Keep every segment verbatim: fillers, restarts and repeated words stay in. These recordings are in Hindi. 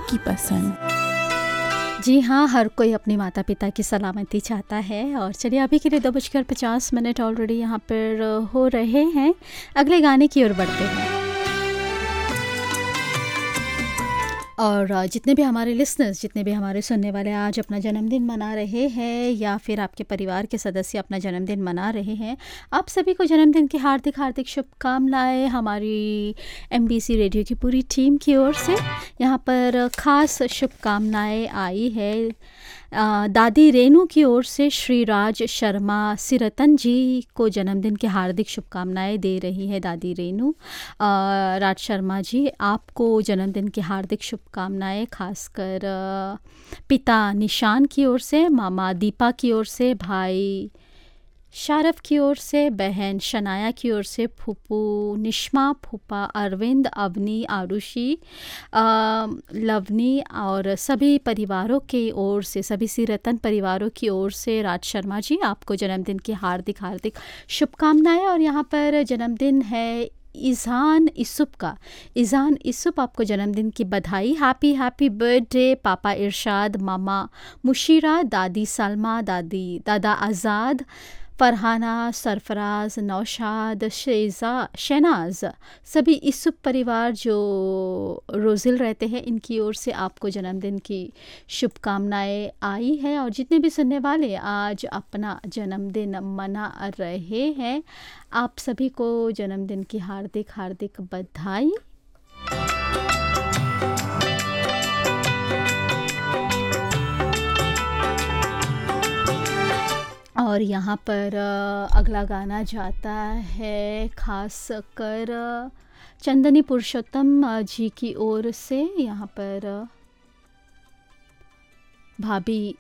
आपकी पसंद। जी हाँ, हर कोई अपने माता पिता की सलामती चाहता है। और चलिए अभी के लिए दो बजकर पचास मिनट ऑलरेडी यहाँ पर हो रहे हैं। अगले गाने की ओर बढ़ते हैं। और जितने भी हमारे लिसनर्स, जितने भी हमारे सुनने वाले आज अपना जन्मदिन मना रहे हैं या फिर आपके परिवार के सदस्य अपना जन्मदिन मना रहे हैं, आप सभी को जन्मदिन की हार्दिक हार्दिक शुभकामनाएं हमारी एमबीसी रेडियो की पूरी टीम की ओर से। यहाँ पर ख़ास शुभकामनाएं आई है अ, दादी रेनू की ओर से। श्री राज शर्मा सिरतन जी को जन्मदिन की हार्दिक शुभकामनाएं दे रही है दादी रेनू। अ, राज शर्मा जी, आपको जन्मदिन की हार्दिक शुभकामनाएं खासकर अ, पिता निशान की ओर से, मामा दीपा की ओर से, भाई शारफ की ओर से, बहन शनाया की ओर से, फूफू निश्मा, फूफा अरविंद, अवनी, आरुषि, अ, लवनी और सभी परिवारों की ओर से, सभी सिरतन परिवारों की ओर से राज शर्मा जी, आपको जन्मदिन की हार्दिक हार्दिक शुभकामनाएं। और यहाँ पर जन्मदिन है इज़ान इसूप का। इज़ान इसूप, आपको जन्मदिन की बधाई। हैप्पी हैप्पी बर्थडे पापा इरशाद, मामा मुशीरा, दादी सलमा, दादी दादा आज़ाद, फरहाना, सरफराज, नौशाद, शेजा, शहनाज, सभी इसूप परिवार जो रोज़िल रहते हैं, इनकी ओर से आपको जन्मदिन की शुभकामनाएं आई है। और जितने भी सुनने वाले आज अपना जन्मदिन मना रहे हैं, आप सभी को जन्मदिन की हार्दिक हार्दिक बधाई। और यहाँ पर अ, अगला गाना जाता है खास कर अ, चंदनी पुरुषोत्तम अ, जी की ओर से। यहाँ पर अ, भाभी,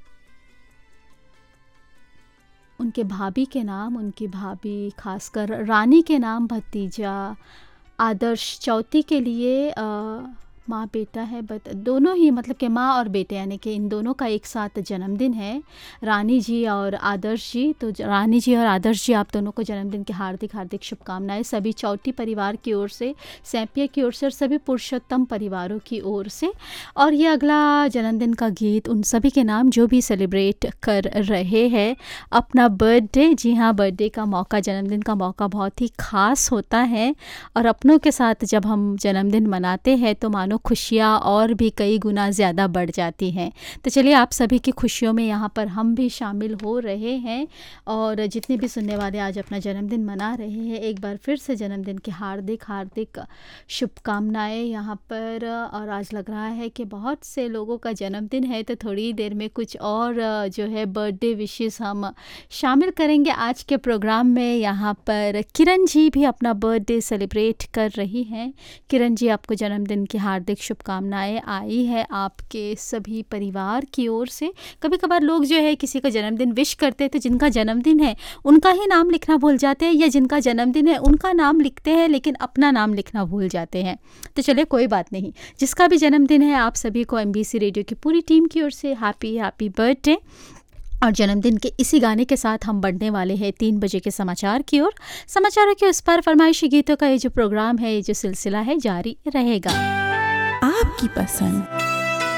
उनके भाभी के नाम, उनकी भाभी खासकर रानी के नाम भतीजा आदर्श चौथी के लिए अ, माँ बेटा है, बट दोनों ही मतलब कि माँ और बेटे, यानी कि इन दोनों का एक साथ जन्मदिन है, रानी जी और आदर्श जी। तो ज- रानी जी और आदर्श जी, आप दोनों को जन्मदिन की हार्दिक हार्दिक शुभकामनाएं सभी चौथी परिवार की ओर से, सैंपिया की ओर से और सभी पुरुषोत्तम परिवारों की ओर से। और ये अगला जन्मदिन का गीत उन सभी के नाम जो भी सेलिब्रेट कर रहे हैं अपना बर्थडे। जी हाँ, बर्थडे का मौका, जन्मदिन का मौका बहुत ही ख़ास होता है। और अपनों के साथ जब हम जन्मदिन मनाते हैं तो मानो खुशियाँ और भी कई गुना ज़्यादा बढ़ जाती हैं। तो चलिए आप सभी की खुशियों में यहाँ पर हम भी शामिल हो रहे हैं। और जितने भी सुनने वाले आज अपना जन्मदिन मना रहे हैं, एक बार फिर से जन्मदिन की हार्दिक हार्दिक शुभकामनाएं यहाँ पर। और आज लग रहा है कि बहुत से लोगों का जन्मदिन है, तो थोड़ी देर में कुछ और जो है बर्थडे विशेस हम शामिल करेंगे आज के प्रोग्राम में। यहाँ पर किरण जी भी अपना बर्थडे सेलिब्रेट कर रही हैं। किरण जी, आपको जन्मदिन की हार्दिक शुभकामनाएं आई है आपके सभी परिवार की ओर से। कभी कभार लोग जो है किसी का जन्मदिन विश करते हैं तो जिनका जन्मदिन है उनका ही नाम लिखना भूल जाते हैं, या जिनका जन्मदिन है उनका नाम लिखते हैं लेकिन अपना नाम लिखना भूल जाते हैं। तो चलिए कोई बात नहीं, जिसका भी जन्मदिन है आप सभी को एमबीसी रेडियो की पूरी टीम की ओर से हैप्पी हैप्पी बर्थडे। और जन्मदिन के इसी गाने के साथ हम बढ़ने वाले हैं तीन बजे के समाचार की ओर। समाचारों के उस पर फरमाइशी गीतों का ये जो प्रोग्राम है, ये जो सिलसिला है, जारी रहेगा। आपकी पसंद।